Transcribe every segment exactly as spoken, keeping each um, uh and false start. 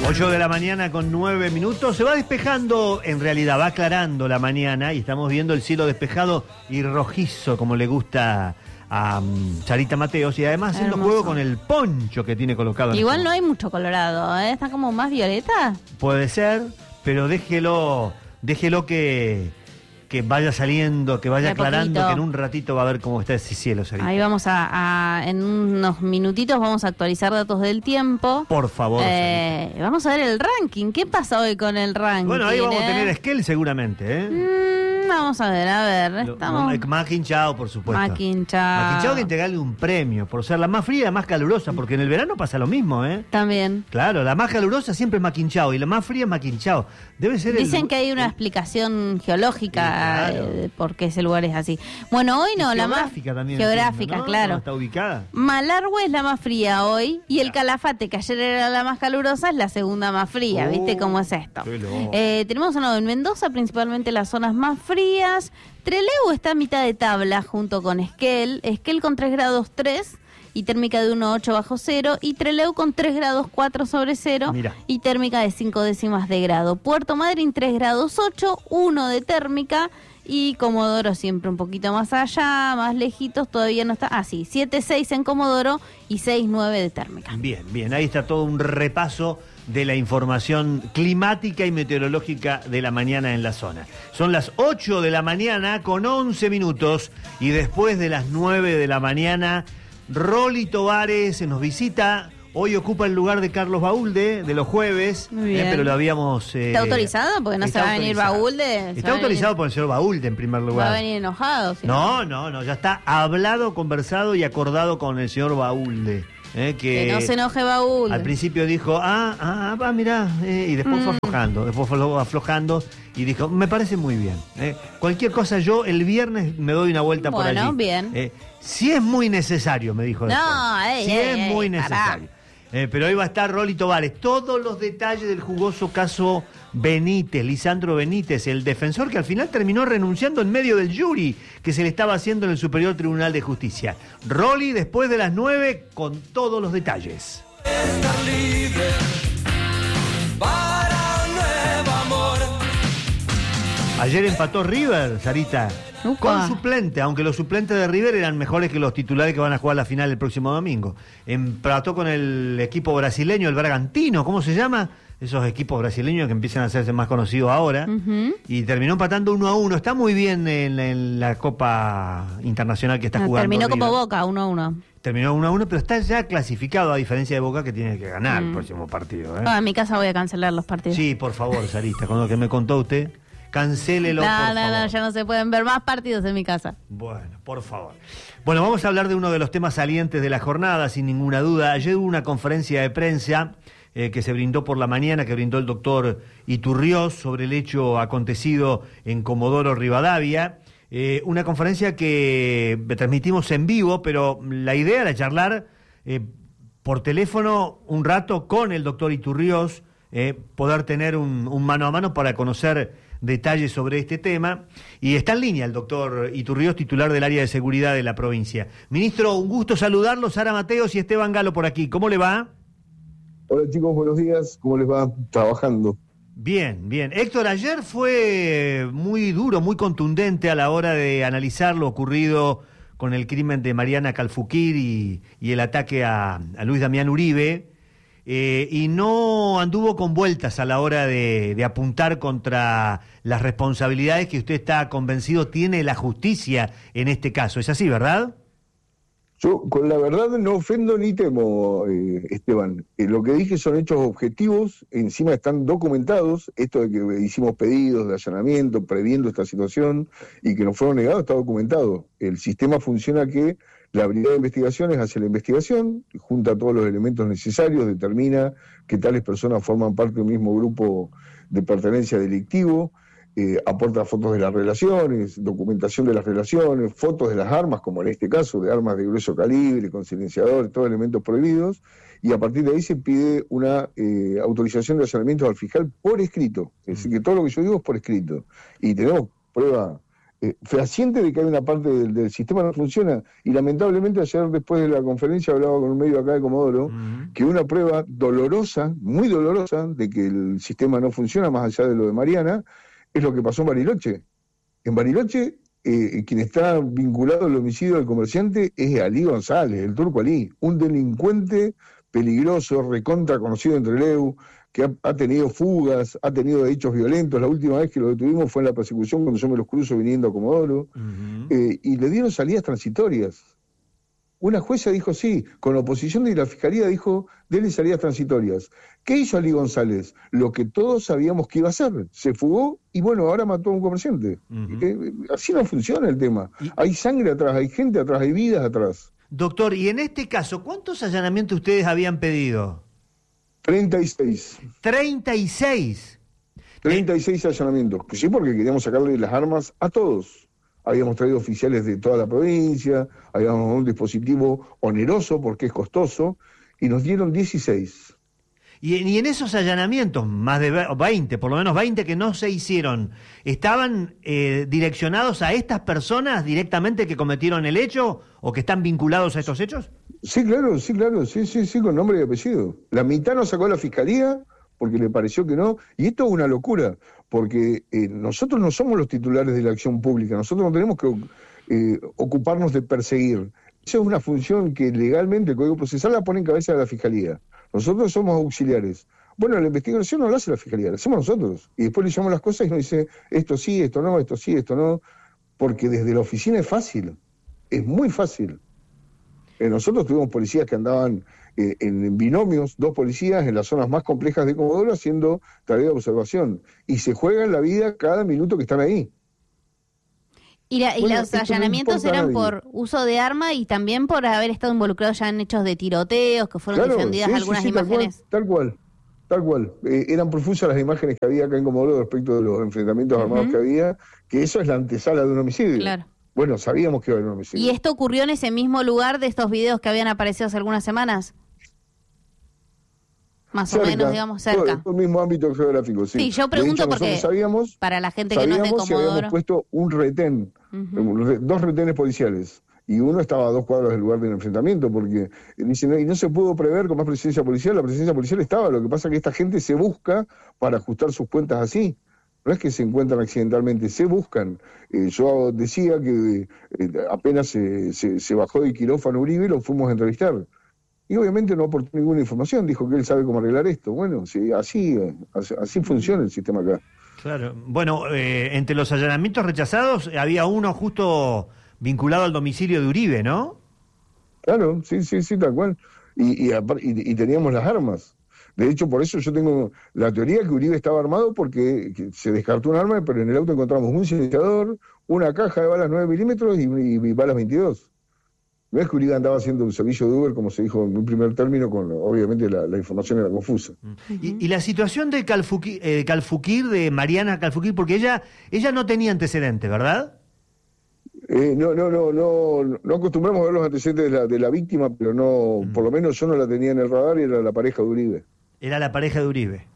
ocho de la mañana con nueve minutos. Se va despejando, en realidad va aclarando la mañana y estamos viendo el cielo despejado y rojizo, como le gusta a um, Sarita Mateos, y además haciendo Hermoso. juego con el poncho que tiene colocado. Igual en no hay mucho colorado, ¿eh? Está como más violeta. Puede ser, pero déjelo, déjelo que, que vaya saliendo, que vaya De aclarando, poquito. que en un ratito va a ver cómo está ese cielo, Sarita. Ahí vamos a, a, en unos minutitos vamos a actualizar datos del tiempo. Por favor, Eh, vamos a ver el ranking. ¿Qué pasa hoy con el ranking? Bueno, ahí vamos eh? a tener Esquel seguramente, ¿eh? Mm, vamos a ver, a ver. Lo- Estamos no, Maquinchao, por supuesto. Maquinchao. Maquinchao que entregarle un premio por ser la más fría y la más calurosa, porque en el verano pasa lo mismo, ¿eh? También. Claro, la más calurosa siempre es Maquinchao y la más fría es Maquinchao. Debe ser Dicen el, que hay una el- explicación geológica Sí, claro. eh, de por qué ese lugar es así. Bueno, hoy no, y la más geográfica también. geográfica, entiendo, ¿no? claro. ¿Dónde está ubicada? Malargüe es la más fría hoy y el Calafate, que ayer era la más calurosa, es la segunda más fría. Oh, ¿Viste cómo es esto? qué loco. Eh, tenemos uno en Mendoza, principalmente las zonas más frías. Trelew está a mitad de tabla junto con Esquel. Esquel con tres grados tres y térmica de uno coma ocho bajo cero. Y Trelew con tres grados cuatro sobre cero Mirá. y térmica de cinco décimas de grado. Puerto Madryn tres grados ocho, uno de térmica. Y Comodoro siempre un poquito más allá, más lejitos, todavía no está. Ah, sí, siete seis en Comodoro y seis nueve de térmica. Bien, bien, ahí está todo un repaso de la información climática y meteorológica de la mañana en la zona. Son las ocho de la mañana con once minutos y después de las nueve de la mañana, Rolly Tovares nos visita. Hoy ocupa el lugar de Carlos Baulde, de los jueves, Muy bien. eh, pero lo habíamos... eh, ¿Está autorizado? Porque no se está va a venir autorizado. Baulde. se va Está a autorizado venir- por el señor Baulde en primer lugar. Va a venir enojado. ¿sí? No, no, no, ya está hablado, conversado y acordado con el señor Baulde. eh, que, Que no se enoje Baulde. Al principio dijo, ah, ah, ah mirá, eh, y después fue Mm. aflojando, después fue aflojando y dijo, me parece muy bien. eh. Cualquier cosa, yo el viernes me doy una vuelta por allí. Bueno, bien. Eh, si es muy necesario, me dijo después. No, ey, si ey, es ey, muy pará. necesario. Eh, pero ahí va a estar Rolly Tovares. Todos los detalles del jugoso caso Benítez, Lisandro Benítez, el defensor que al final terminó renunciando en medio del jury que se le estaba haciendo en el Superior Tribunal de Justicia. Rolly después de las nueve con todos los detalles. Estar libre para un nuevo amor. Ayer empató River, Sarita, Upa. con suplente, aunque los suplentes de River eran mejores que los titulares que van a jugar la final el próximo domingo. Empató con el equipo brasileño, el Bragantino, ¿cómo se llama? Esos equipos brasileños que empiezan a hacerse más conocidos ahora. Ujú. Y terminó empatando uno a uno. Está muy bien en la, en la Copa Internacional que está No, jugando terminó como River. Boca, uno a uno. Terminó uno a uno, pero está ya clasificado, a diferencia de Boca, que tiene que ganar Mm. el próximo partido. ¿eh? Ah, en mi casa voy a cancelar los partidos. Sí, por favor, Sarita, con lo que me contó usted, cancélelo, no, por no, favor. no, ya no se pueden ver más partidos en mi casa. Bueno, por favor. Bueno, vamos a hablar de uno de los temas salientes de la jornada, sin ninguna duda. Ayer hubo una conferencia de prensa eh, que se brindó por la mañana, que brindó el doctor Iturriós sobre el hecho acontecido en Comodoro Rivadavia. Eh, una conferencia que transmitimos en vivo, pero la idea era charlar eh, por teléfono un rato con el doctor Iturriós, eh, poder tener un, un mano a mano para conocer detalles sobre este tema. Y está en línea el doctor Iturriós, titular del área de seguridad de la provincia. Ministro, un gusto saludarlo. Sara Mateos y Esteban Galo por aquí. ¿Cómo le va? Hola chicos, buenos días. ¿Cómo les va? Trabajando. Bien, bien. Héctor, ayer fue muy duro, muy contundente a la hora de analizar lo ocurrido con el crimen de Mariana Calfuquir y, y el ataque a, a Luis Damián Uribe, eh, y no anduvo con vueltas a la hora de, de apuntar contra las responsabilidades que usted está convencido tiene la justicia en este caso. ¿Es así, verdad? Yo con la verdad no ofendo ni temo, eh, Esteban. Eh, lo que dije son hechos objetivos, encima están documentados. Esto de que hicimos pedidos de allanamiento previendo esta situación y que nos fueron negados está documentado. El sistema funciona que la Brigada de Investigaciones hace la investigación, junta todos los elementos necesarios, determina que tales personas forman parte del mismo grupo de pertenencia delictivo, eh, aporta fotos de las relaciones, documentación de las relaciones, fotos de las armas, como en este caso, de armas de grueso calibre, con silenciadores, todos elementos prohibidos, y a partir de ahí se pide una eh, autorización de allanamiento al fiscal por escrito. Es decir, que todo lo que yo digo es por escrito. Y tenemos prueba eh, fehaciente de que hay una parte del, del sistema que no funciona. Y lamentablemente ayer, después de la conferencia, hablaba con un medio acá de Comodoro, uh-huh. que una prueba dolorosa, muy dolorosa, de que el sistema no funciona, más allá de lo de Mariana, es lo que pasó en Bariloche. En Bariloche, eh, quien está vinculado al homicidio del comerciante es Alí González, el turco Alí, un delincuente peligroso, recontra conocido entre Trelew, que ha, ha tenido fugas, ha tenido hechos violentos. La última vez que lo detuvimos fue en la persecución cuando yo me los cruzo viniendo a Comodoro, uh-huh. eh, y le dieron salidas transitorias. Una jueza dijo sí, con la oposición de la Fiscalía dijo, denle salidas transitorias. ¿Qué hizo Alí González? Lo que todos sabíamos que iba a hacer. Se fugó y bueno, ahora mató a un comerciante. Uh-huh. eh, así no funciona el tema. ¿Y? Hay sangre atrás, hay gente atrás, hay vidas atrás. Doctor, y en este caso, ¿cuántos allanamientos ustedes habían pedido? treinta y seis. ¿treinta y seis? treinta y seis allanamientos. Pues sí, porque queríamos sacarle las armas a todos. Habíamos traído oficiales de toda la provincia, habíamos un dispositivo oneroso porque es costoso, y nos dieron dieciséis. Y, y en esos allanamientos, más de veinte, por lo menos veinte que no se hicieron, ¿estaban eh, direccionados a estas personas directamente que cometieron el hecho o que están vinculados a estos hechos? Sí, claro, sí, claro, sí, sí, sí, con nombre y apellido. La mitad nos sacó la Fiscalía porque le pareció que no, y esto es una locura, porque eh, nosotros no somos los titulares de la acción pública, nosotros no tenemos que eh, ocuparnos de perseguir. Esa es una función que legalmente el Código Procesal la pone en cabeza de la Fiscalía. Nosotros somos auxiliares. Bueno, la investigación no la hace la Fiscalía, la hacemos nosotros. Y después le llamamos las cosas y nos dice, esto sí, esto no, esto sí, esto no. Porque desde la oficina es fácil, es muy fácil. Eh, nosotros tuvimos policías que andaban eh, en binomios, dos policías en las zonas más complejas de Comodoro haciendo tarea de observación. Y se juegan la vida cada minuto que están ahí. Y, la, y bueno, los allanamientos no eran por uso de arma y también por haber estado involucrados ya en hechos de tiroteos, que fueron claro, difundidas sí, algunas sí, sí, imágenes. Tal cual, tal cual. Tal cual. Eh, eran profusas las imágenes que había acá en Comodoro respecto de los enfrentamientos uh-huh. armados que había, que eso es la antesala de un homicidio. Claro. Bueno, sabíamos que iba a haber un homicidio. ¿Y esto ocurrió en ese mismo lugar de estos videos que habían aparecido hace algunas semanas? Más cerca, o menos, digamos, cerca. Todo el mismo ámbito geográfico, sí. Sí, yo pregunto hecho, porque sabíamos, para la gente que no es de Comodoro... si habíamos puesto un retén, uh-huh. dos retenes policiales, y uno estaba a dos cuadros del lugar del enfrentamiento, porque dice, no, y no se pudo prever con más presencia policial, la presencia policial estaba, lo que pasa es que esta gente se busca para ajustar sus cuentas así. No es que se encuentran accidentalmente, se buscan. Eh, yo decía que eh, apenas se, se, se bajó de quirófano Uribe, lo fuimos a entrevistar. Y obviamente no aportó ninguna información, dijo que él sabe cómo arreglar esto. Bueno, sí, así, así, así funciona el sistema acá. Claro. Bueno, eh, entre los allanamientos rechazados había uno justo vinculado al domicilio de Uribe, ¿no? Claro, sí, sí, sí, tal cual. Y, y, y, y teníamos las armas. De hecho, por eso yo tengo la teoría que Uribe estaba armado porque se descartó un arma, pero en el auto encontramos un silenciador, una caja de balas nueve milímetros y, y, y balas veintidós. No es que Uribe andaba haciendo un servicio de Uber, como se dijo en un primer término, con obviamente la, la información era confusa. Y, y la situación de Calfuquir, eh, Calfuquir, de Mariana Calfuquir, porque ella ella no tenía antecedentes, ¿verdad? Eh, no, no, no, no, no acostumbramos a ver los antecedentes de la, de la víctima, pero no, mm. por lo menos yo no la tenía en el radar y era la pareja de Uribe. Era la pareja de Uribe.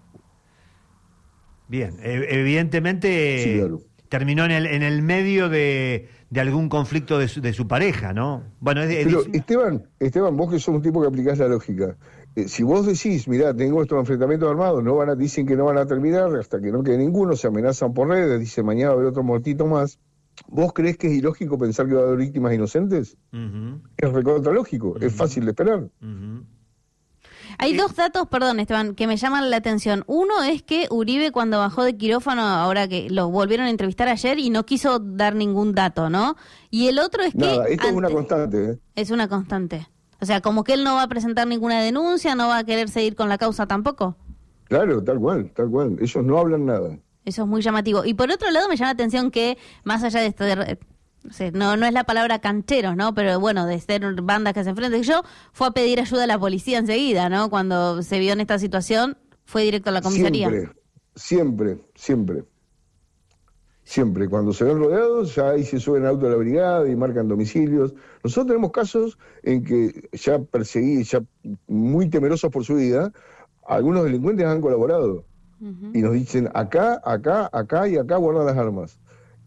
Bien, e- evidentemente sí, claro. terminó en el, en el medio de, de algún conflicto de su, de su pareja, ¿no? Bueno, es, es, Pero Esteban, Esteban, vos que sos un tipo que aplicás la lógica, eh, si vos decís, mirá, tengo estos enfrentamientos armados, no van a, dicen que no van a terminar hasta que no quede ninguno, se amenazan por redes, dice mañana va a haber otro muertito más, ¿vos creés que es ilógico pensar que va a haber víctimas inocentes? Uh-huh. Es recontra lógico, uh-huh. es fácil de esperar. Uh-huh. Hay dos datos, perdón Esteban, que me llaman la atención. Uno es que Uribe cuando bajó de quirófano, ahora que lo volvieron a entrevistar ayer y no quiso dar ningún dato, ¿no? Y el otro es que... Nada, esto antes, es una constante. ¿eh? Es una constante. O sea, como que él no va a presentar ninguna denuncia, no va a querer seguir con la causa tampoco. Claro, tal cual, tal cual. Ellos no hablan nada. Eso es muy llamativo. Y por otro lado me llama la atención que, más allá de esto de... No, sé, no, no es la palabra cancheros, ¿no? Pero bueno, de ser bandas que se enfrentan. Yo fue a pedir ayuda a la policía enseguida, ¿no? Cuando se vio en esta situación, fue directo a la comisaría. Siempre, siempre, siempre. Siempre. Cuando se ven rodeados, ya ahí se suben al auto de la brigada y marcan domicilios. Nosotros tenemos casos en que ya perseguidos, ya muy temerosos por su vida, algunos delincuentes han colaborado. Uh-huh. Y nos dicen, acá, acá, acá y acá guardan las armas.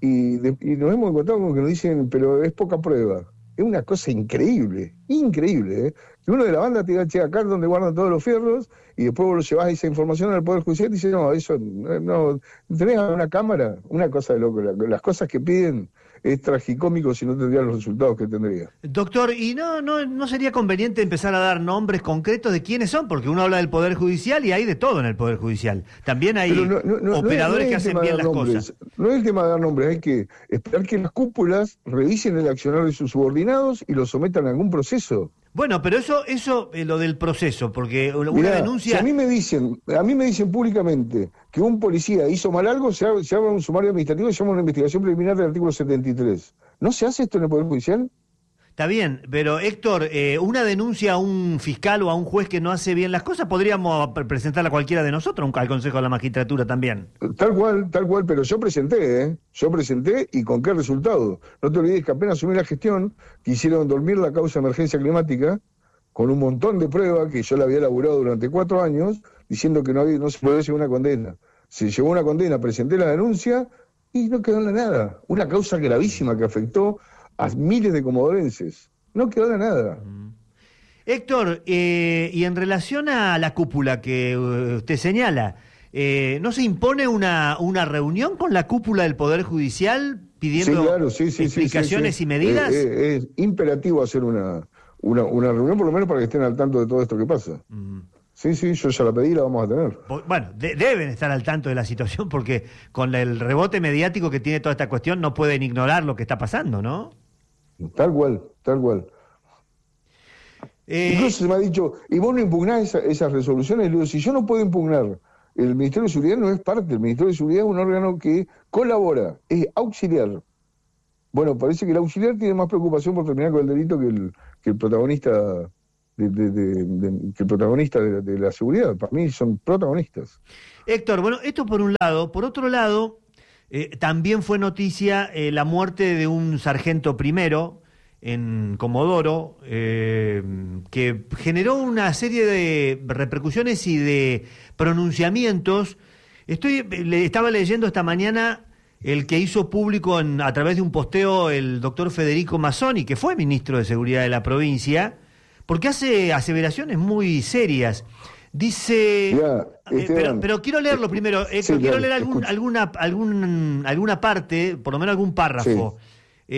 y, de, y nos hemos encontrado con que nos dicen, pero es poca prueba. Es una cosa increíble, increíble, ¿eh? Que uno de la banda te diga, che, acá es donde guardan todos los fierros, y después vos lo llevás esa información al Poder Judicial y dice, no, eso, no, tenés una cámara, una cosa de loco, las cosas que piden es tragicómico si no tendrían los resultados que tendría. Doctor, ¿y no, no, no sería conveniente empezar a dar nombres concretos de quiénes son? Porque uno habla del Poder Judicial y hay de todo en el Poder Judicial. También hay no, no, no, operadores no que es hacen bien las nombres, cosas. No es el tema de dar nombres, hay que esperar que las cúpulas revisen el accionar de sus subordinados y los sometan a algún proceso. Bueno, pero eso, eso eh, lo del proceso, porque una Mirá, denuncia... Si a mí me dicen, a mí me dicen públicamente que un policía hizo mal algo, se abre, se abre un sumario administrativo y se llama una investigación preliminar del artículo setenta y tres. ¿No se hace esto en el Poder Judicial? Está bien, pero Héctor, eh, una denuncia a un fiscal o a un juez que no hace bien las cosas, podríamos presentarla a cualquiera de nosotros, al Consejo de la Magistratura también. Tal cual, tal cual, pero yo presenté, ¿eh? Yo presenté y con qué resultado. No te olvides que apenas asumí la gestión, quisieron dormir la causa de emergencia climática con un montón de pruebas que yo la había elaborado durante cuatro años, diciendo que no, había, no se podía llevar una condena. Se llevó una condena, presenté la denuncia y no quedó en la nada. Una causa gravísima que afectó a miles de comodorenses. No quedó de nada. Mm. Héctor, eh, y en relación a la cúpula que uh, usted señala, eh, ¿no se impone una, una reunión con la cúpula del Poder Judicial pidiendo sí, claro, sí, sí, explicaciones sí, sí, sí. y medidas? Eh, eh, es imperativo hacer una, una, una reunión, por lo menos para que estén al tanto de todo esto que pasa. Mm. Sí, sí, yo ya la pedí y la vamos a tener. Bueno, de, deben estar al tanto de la situación porque con el rebote mediático que tiene toda esta cuestión no pueden ignorar lo que está pasando, ¿no? Tal cual, tal cual. Eh... Incluso se me ha dicho, ¿y vos no impugnás esa, esas resoluciones? Le digo, si yo no puedo impugnar, el Ministerio de Seguridad no es parte, el Ministerio de Seguridad es un órgano que colabora, es auxiliar. Bueno, parece que el auxiliar tiene más preocupación por terminar con el delito que el, que el protagonista... De, de, de, de, que el protagonista de, de la seguridad. Para mí son protagonistas. Héctor, bueno, esto por un lado. Por otro lado, eh, también fue noticia eh, la muerte de un sargento primero en Comodoro, eh, que generó una serie de repercusiones y de pronunciamientos. Estoy, le estaba leyendo esta mañana el que hizo público en, a través de un posteo el doctor Federico Mazzoni, que fue ministro de Seguridad de la provincia, porque hace aseveraciones muy serias. Dice... Ya, eh, pero, pero quiero leerlo primero. Eh, sí, quiero leer algún, alguna, algún, alguna parte, por lo menos algún párrafo. Sí.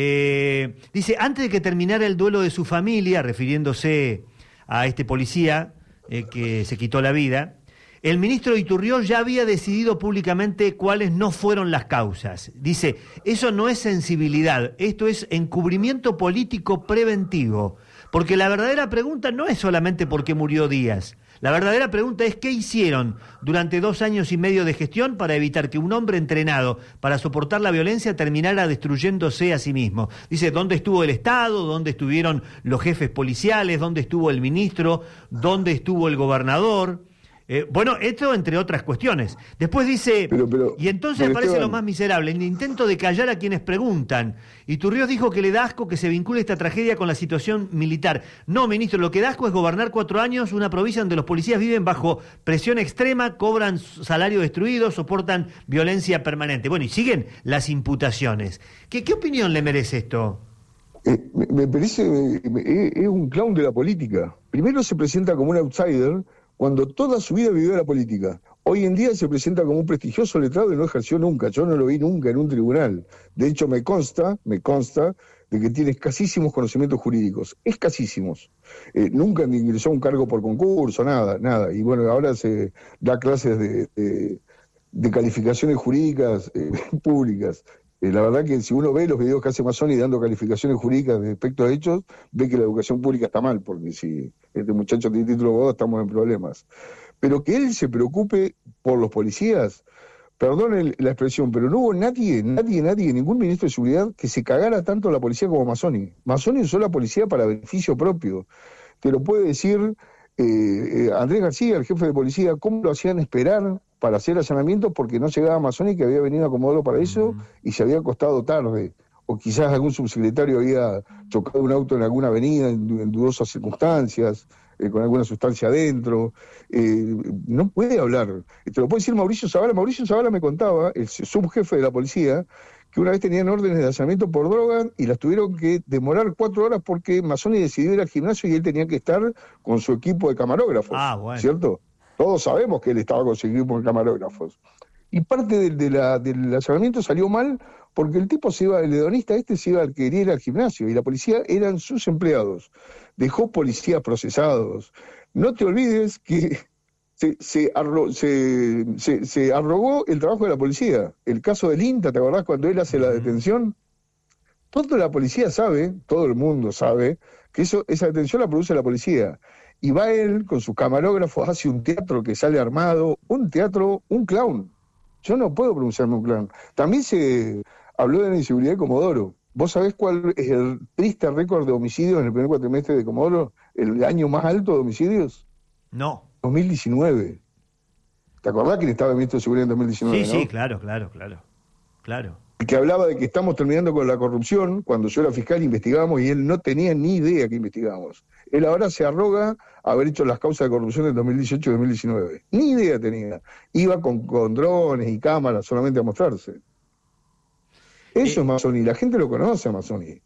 Eh, dice, antes de que terminara el duelo de su familia, refiriéndose a este policía eh, que se quitó la vida, el ministro Iturriós ya había decidido públicamente cuáles no fueron las causas. Dice, eso no es sensibilidad, esto es encubrimiento político preventivo. Porque la verdadera pregunta no es solamente por qué murió Díaz. La verdadera pregunta es qué hicieron durante dos años y medio de gestión para evitar que un hombre entrenado para soportar la violencia terminara destruyéndose a sí mismo. Dice, ¿dónde estuvo el Estado? ¿Dónde estuvieron los jefes policiales? ¿Dónde estuvo el ministro? ¿Dónde estuvo el gobernador? Eh, bueno, esto entre otras cuestiones. Después dice, pero, pero, y entonces aparece Esteban, lo más miserable, el intento de callar a quienes preguntan. Iturriós dijo que le da asco que se vincule esta tragedia con la situación militar. No, ministro, lo que da asco es gobernar cuatro años una provincia donde los policías viven bajo presión extrema, cobran salario destruido, soportan violencia permanente. Bueno, y siguen las imputaciones. ¿Qué, qué opinión le merece esto? Eh, me, me parece, eh, es un clown de la política. Primero se presenta como un outsider, cuando toda su vida vivió la política. Hoy en día se presenta como un prestigioso letrado y no ejerció nunca. Yo no lo vi nunca en un tribunal. De hecho, me consta, me consta de que tiene escasísimos conocimientos jurídicos. Escasísimos. Eh, nunca ingresó a un cargo por concurso, nada, nada. Y bueno, ahora se da clases de, de, de calificaciones jurídicas eh, públicas. Eh, la verdad que si uno ve los videos que hace Mazzoni dando calificaciones jurídicas respecto a hechos, ve que la educación pública está mal, porque si este muchacho tiene título de abogado estamos en problemas. Pero que él se preocupe por los policías, perdone la expresión, pero no hubo nadie, nadie, nadie, ningún ministro de seguridad que se cagara tanto a la policía como Mazzoni. Mazzoni usó la policía para beneficio propio. Te lo puede decir eh, eh, Andrés García, el jefe de policía, cómo lo hacían esperar para hacer allanamientos porque no llegaba Mazzoni, que había venido a Comodoro para eso, uh-huh. y se había acostado tarde. O quizás algún subsecretario había chocado un auto en alguna avenida en, en dudosas circunstancias. eh, con alguna sustancia adentro, eh, no puede hablar. Te lo puede decir Mauricio Zavala. Mauricio Zavala me contaba, el subjefe de la policía, que una vez tenían órdenes de allanamiento por droga y las tuvieron que demorar cuatro horas porque Mazzoni decidió ir al gimnasio y él tenía que estar con su equipo de camarógrafos, ah, bueno. ¿cierto? Todos sabemos que él estaba con su equipo de camarógrafos. Y parte de, de la, del allanamiento salió mal porque el tipo se iba, el hedonista este se iba a querer ir al gimnasio y la policía eran sus empleados. Dejó policías procesados. No te olvides que se, se, arro, se, se, se arrogó el trabajo de la policía. El caso del INTA, ¿te acordás cuando él hace la detención? Toda la policía sabe, todo el mundo sabe, que eso, esa detención la produce la policía. Y va él con sus camarógrafos, hace un teatro que sale armado, un teatro, un clown. Yo no puedo pronunciarme un clown. También se habló de la inseguridad de Comodoro. ¿Vos sabés cuál es el triste récord de homicidios en el primer cuatrimestre de Comodoro? ¿El año más alto de homicidios? No. dos mil diecinueve. ¿Te acordás quién estaba en el ministro de Seguridad en dos mil diecinueve? Sí, ¿no? sí, claro, claro, claro. Claro. Que hablaba de que estamos terminando con la corrupción. Cuando yo era fiscal investigamos y él no tenía ni idea que investigamos. Él ahora se arroga haber hecho las causas de corrupción en dos mil dieciocho y dos mil diecinueve. Ni idea tenía. Iba con, con drones y cámaras solamente a mostrarse. Eso eh, es Mazzoni. La gente lo conoce a Mazzoni.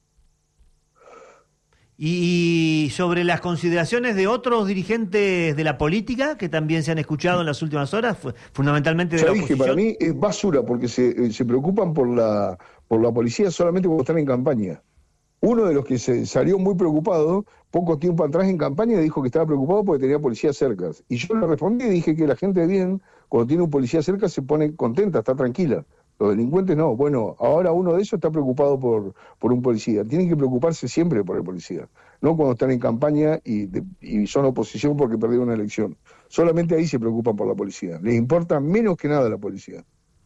Y sobre las consideraciones de otros dirigentes de la política que también se han escuchado en las últimas horas, fundamentalmente de ya la dije, oposición. Para mí es basura porque se, se preocupan por la, por la policía solamente cuando están en campaña. Uno de los que se salió muy preocupado, poco tiempo atrás en campaña, dijo que estaba preocupado porque tenía policías cerca. Y yo le respondí y dije que la gente de bien, cuando tiene un policía cerca, se pone contenta, está tranquila. Los delincuentes no. Bueno, ahora uno de esos está preocupado por, por un policía. Tienen que preocuparse siempre por el policía, no cuando están en campaña y, de, y son oposición porque perdieron una elección. Solamente ahí se preocupan por la policía. Les importa menos que nada la policía.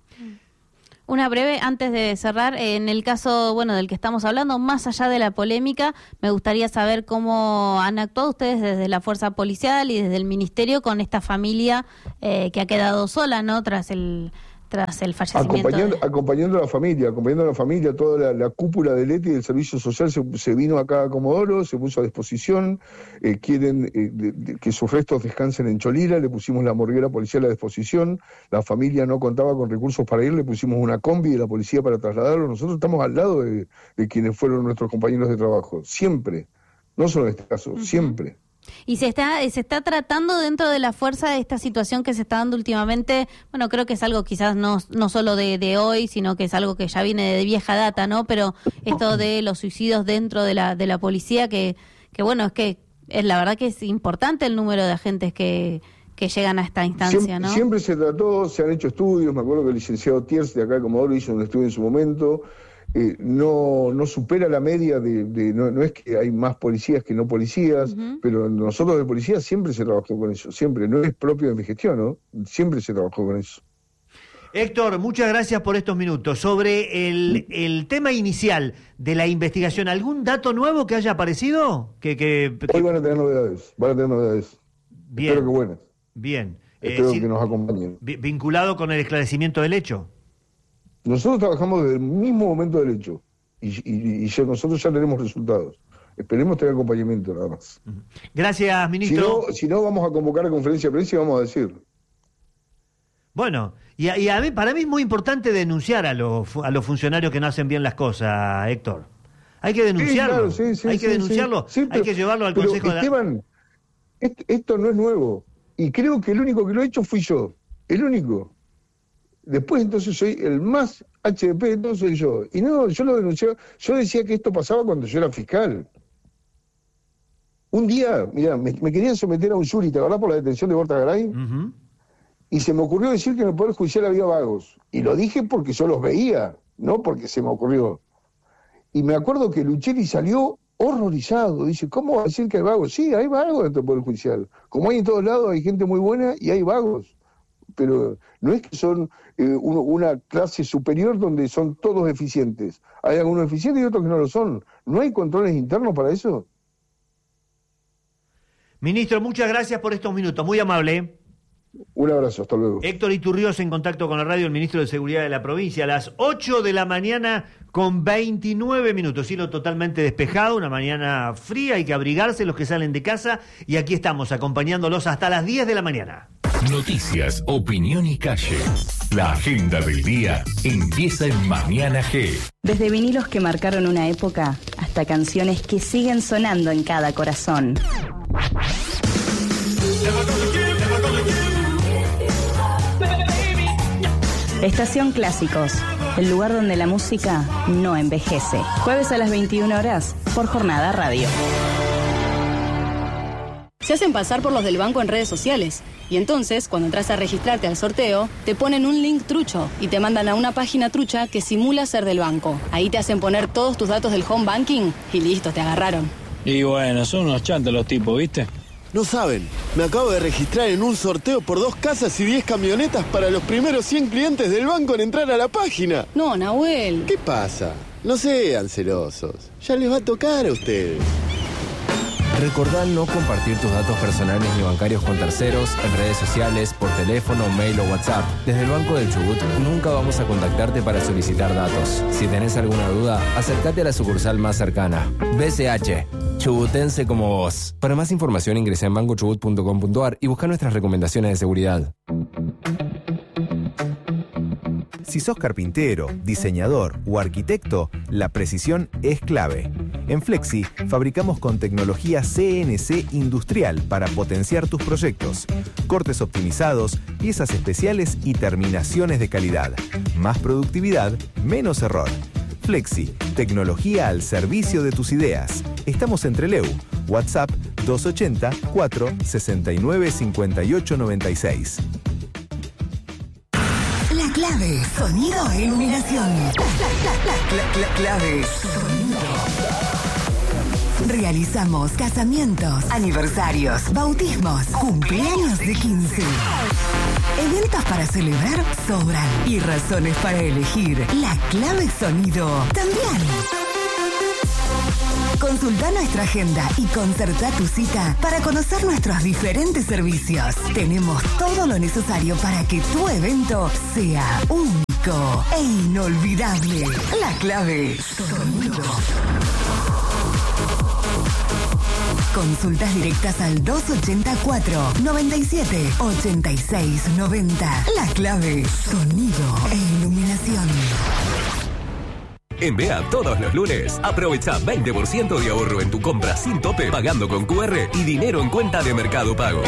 Una breve, antes de cerrar, en el caso bueno del que estamos hablando, más allá de la polémica, me gustaría saber cómo han actuado ustedes desde la fuerza policial y desde el ministerio con esta familia eh, que ha quedado sola, ¿no? Tras el tras el fallecimiento. Acompañando, de... acompañando a la familia, acompañando a la familia, toda la, la cúpula del E T I del Servicio Social se, se vino acá a Comodoro, se puso a disposición, eh, quieren eh, de, de, que sus restos descansen en Cholila, le pusimos la morguera policial a disposición, la familia no contaba con recursos para ir, le pusimos una combi de la policía para trasladarlo, nosotros estamos al lado de, de quienes fueron nuestros compañeros de trabajo, siempre, no solo en este caso, uh-huh. siempre. Y se está se está tratando dentro de la fuerza de esta situación que se está dando últimamente, bueno, creo que es algo quizás no, no solo de, de hoy, sino que es algo que ya viene de vieja data, ¿no? Pero esto de los suicidios dentro de la de la policía, que, que bueno, es que es la verdad que es importante el número de agentes que, que llegan a esta instancia, siempre, ¿no? Siempre se trató, se han hecho estudios, me acuerdo que el licenciado Tiers de acá de Comodoro hizo un estudio en su momento. Eh, no, no supera la media de, de no, no es que hay más policías que no policías, uh-huh. pero nosotros de policía siempre se trabajó con eso, siempre, no es propio de mi gestión, ¿no? Siempre se trabajó con eso. Héctor, muchas gracias por estos minutos. Sobre el, el tema inicial de la investigación, ¿algún dato nuevo que haya aparecido? Que, que, que... Hoy van a tener novedades, van a tener novedades. Bien. Espero que buenas. Bien. Espero eh, que nos acompañen. ¿Vinculado con el esclarecimiento del hecho? Nosotros trabajamos desde el mismo momento del hecho y, y, y ya, nosotros ya tenemos resultados. Esperemos tener acompañamiento nada más. Gracias, ministro. Si no, si no vamos a convocar a conferencia de prensa y vamos a decir. Bueno, y, a, y a mí, para mí es muy importante denunciar a los, a los funcionarios que no hacen bien las cosas, Héctor. Hay que denunciarlo, sí, claro, sí, sí, hay que sí, denunciarlo, sí, pero, hay que llevarlo al pero Consejo de la... Esteban, esto, esto no es nuevo y creo que el único que lo ha hecho fui yo, el único. Después entonces soy el más H D P, entonces soy yo. Y no, yo lo denuncié, yo decía que esto pasaba cuando yo era fiscal. Un día, mira, me, me querían someter a un jury, ¿te acordás por la detención de Borja Garay? Uh-huh. Y se me ocurrió decir que en el Poder Judicial había vagos. Y lo dije porque yo los veía, no porque se me ocurrió. Y me acuerdo que Lucheri salió horrorizado. Dice, ¿cómo va a decir que hay vagos? Sí, hay vagos dentro del Poder Judicial. Como hay en todos lados, hay gente muy buena y hay vagos. Pero no es que son eh, uno, una clase superior donde son todos eficientes. Hay algunos eficientes y otros que no lo son. ¿No hay controles internos para eso? Ministro, muchas gracias por estos minutos. Muy amable. Un abrazo, hasta luego. Héctor Iturriós en contacto con la radio, el ministro de Seguridad de la provincia, a las ocho de la mañana con veintinueve minutos. Cielo totalmente despejado, una mañana fría, hay que abrigarse los que salen de casa y aquí estamos acompañándolos hasta las diez de la mañana. Noticias, opinión y calle. La agenda del día empieza en Mañana G. Desde vinilos que marcaron una época hasta canciones que siguen sonando en cada corazón. Estación Clásicos, el lugar donde la música no envejece. Jueves a las veintiuna horas por Jornada Radio. Se hacen pasar por los del banco en redes sociales. Y entonces, cuando entras a registrarte al sorteo, te ponen un link trucho y te mandan a una página trucha que simula ser del banco. Ahí te hacen poner todos tus datos del home banking y listo, te agarraron. Y bueno, son unos chantos los tipos, ¿viste? No saben, me acabo de registrar en un sorteo por dos casas y diez camionetas para los primeros cien clientes del banco en entrar a la página. No, Nahuel. ¿Qué pasa? No sean celosos. Ya les va a tocar a ustedes. Recordá no compartir tus datos personales ni bancarios con terceros, en redes sociales, por teléfono, mail o WhatsApp. Desde el Banco del Chubut nunca vamos a contactarte para solicitar datos. Si tenés alguna duda, acércate a la sucursal más cercana. B C H, chubutense como vos. Para más información ingresa en banco chubut punto com punto a r y busca nuestras recomendaciones de seguridad. Si sos carpintero, diseñador o arquitecto, la precisión es clave. En Flexi fabricamos con tecnología C N C industrial para potenciar tus proyectos. Cortes optimizados, piezas especiales y terminaciones de calidad. Más productividad, menos error. Flexi, tecnología al servicio de tus ideas. Estamos en Trelew. WhatsApp dos ochenta, cuatro sesenta y nueve, cincuenta y ocho noventa y seis. La clave, sonido e iluminación. La, la, la, la, la clave, sonido. Realizamos casamientos, aniversarios, bautismos, cumpleaños de quince. Eventos para celebrar sobran y razones para elegir. La clave sonido también. Consulta nuestra agenda y concerta tu cita para conocer nuestros diferentes servicios. Tenemos todo lo necesario para que tu evento sea único e inolvidable. La clave, sonido. Consultas directas al dos ochenta y cuatro, noventa y siete, ochenta y seis, noventa. La clave, sonido e iluminación. En B E A todos los lunes, aprovecha veinte por ciento de ahorro en tu compra sin tope, pagando con Q R y dinero en cuenta de Mercado Pago.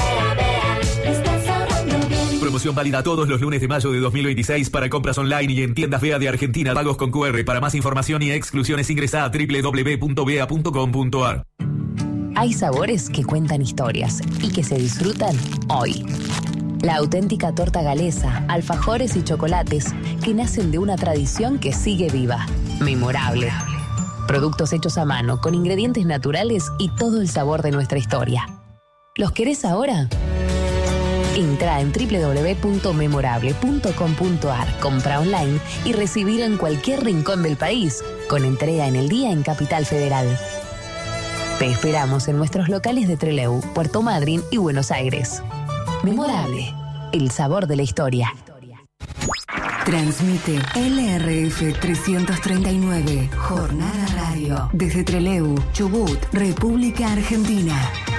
Promoción válida todos los lunes de mayo de dos mil veintiséis para compras online y en tiendas B E A de Argentina, pagos con Q R. Para más información y exclusiones ingresa a doble u doble u doble u punto b e a punto com punto a r. Hay sabores que cuentan historias y que se disfrutan hoy. La auténtica torta galesa, alfajores y chocolates que nacen de una tradición que sigue viva. Memorable. Productos hechos a mano, con ingredientes naturales y todo el sabor de nuestra historia. ¿Los querés ahora? Entra en doble u doble u doble u punto memorable punto com punto a r, compra online y recibir en cualquier rincón del país, con entrega en el día en Capital Federal. Te esperamos en nuestros locales de Trelew, Puerto Madryn y Buenos Aires. Memorable, el sabor de la historia. Transmite L R F trescientos treinta y nueve, Jornada Radio, desde Trelew, Chubut, República Argentina.